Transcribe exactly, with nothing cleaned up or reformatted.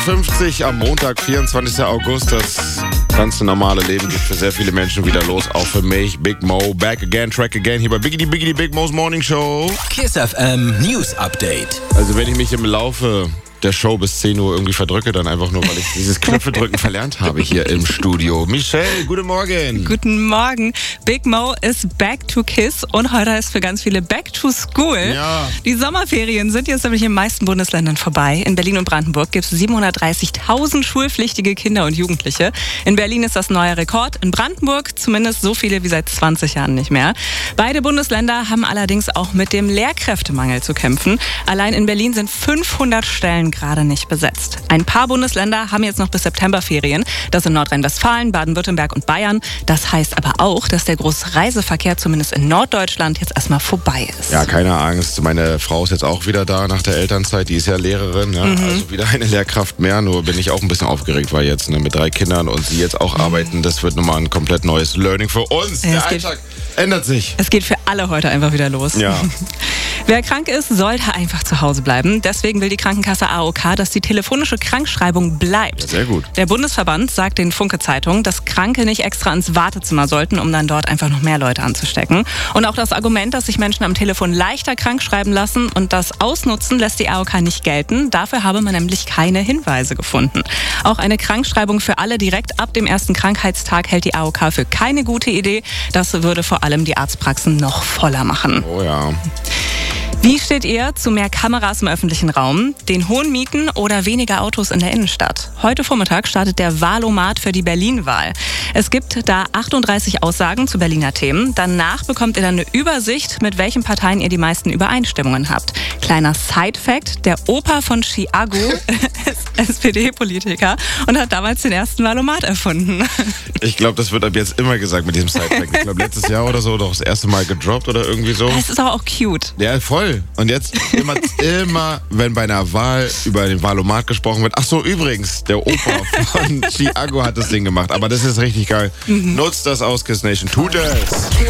fünfzig am Montag, vierundzwanzigsten August. Das ganze normale Leben geht für sehr viele Menschen wieder los. Auch für mich, Big Mo. Back again, track again. Hier bei Biggity Biggity Big Mo's Morning Show. Kiss F M News Update. Also wenn ich mich im Laufe der Show bis zehn Uhr irgendwie verdrücke, dann einfach nur, weil ich dieses Knöpfedrücken verlernt habe hier im Studio. Michelle, guten Morgen. Guten Morgen. Big Mo ist back to Kiss und heute ist für ganz viele back to school. Ja. Die Sommerferien sind jetzt nämlich in den meisten Bundesländern vorbei. In Berlin und Brandenburg gibt es siebenhundertdreißigtausend schulpflichtige Kinder und Jugendliche. In Berlin ist das neuer Rekord, in Brandenburg zumindest so viele wie seit zwanzig Jahren nicht mehr. Beide Bundesländer haben allerdings auch mit dem Lehrkräftemangel zu kämpfen. Allein in Berlin sind fünfhundert Stellen gerade nicht besetzt. Ein paar Bundesländer haben jetzt noch bis September Ferien. Das sind Nordrhein-Westfalen, Baden-Württemberg und Bayern. Das heißt aber auch, dass der große Reiseverkehr zumindest in Norddeutschland jetzt erstmal vorbei ist. Ja, keine Angst. Meine Frau ist jetzt auch wieder da nach der Elternzeit. Die ist ja Lehrerin. Ja? Mhm. Also wieder eine Lehrkraft mehr. Nur bin ich auch ein bisschen aufgeregt, weil jetzt ne, mit drei Kindern und sie jetzt auch mhm. arbeiten. Das wird nochmal ein komplett neues Learning für uns. Ja, der Alltag ändert sich. Es geht für alle heute einfach wieder los. Ja. Wer krank ist, sollte einfach zu Hause bleiben. Deswegen will die Krankenkasse A O K, dass die telefonische Krankschreibung bleibt. Ja, sehr gut. Der Bundesverband sagt den Funke-Zeitungen, dass Kranke nicht extra ins Wartezimmer sollten, um dann dort einfach noch mehr Leute anzustecken. Und auch das Argument, dass sich Menschen am Telefon leichter krank schreiben lassen und das ausnutzen, lässt die A O K nicht gelten. Dafür habe man nämlich keine Hinweise gefunden. Auch eine Krankschreibung für alle direkt ab dem ersten Krankheitstag hält die A O K für keine gute Idee. Das würde vor allem die Arztpraxen noch voller machen. Oh ja. Wie steht ihr zu mehr Kameras im öffentlichen Raum, den hohen Mieten oder weniger Autos in der Innenstadt? Heute Vormittag startet der Wahlomat für die Berlin-Wahl. Es gibt da achtunddreißig Aussagen zu Berliner Themen. Danach bekommt ihr dann eine Übersicht, mit welchen Parteien ihr die meisten Übereinstimmungen habt. Kleiner Side-Fact, der Opa von Chiago ist S P D-Politiker und hat damals den ersten Wahlomat erfunden. Ich glaube, das wird ab jetzt immer gesagt mit diesem Side-Fact. Ich glaube, letztes Jahr oder so doch das erste Mal gedroppt oder irgendwie so. Es ist aber auch cute. Ja, voll. Und jetzt immer, immer, wenn bei einer Wahl über den Wahlomat gesprochen wird, ach so, übrigens, der Opa von Chiago hat das Ding gemacht. Aber das ist richtig geil. Mhm. Nutzt das aus, Kiss Nation. Tut es!